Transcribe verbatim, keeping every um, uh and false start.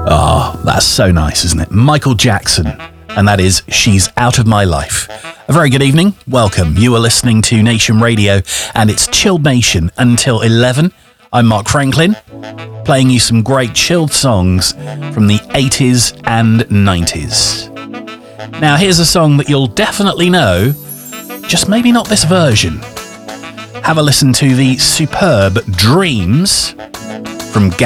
Oh, that's so nice, isn't it? Michael Jackson, and that is She's Out of My Life. A very good evening. Welcome. You are listening to Nation Radio, and it's Chilled Nation until eleven. I'm Mark Franklin, playing you some great chilled songs from the eighties and nineties. Now, here's a song that you'll definitely know, just maybe not this version. Have a listen to the superb Dreams from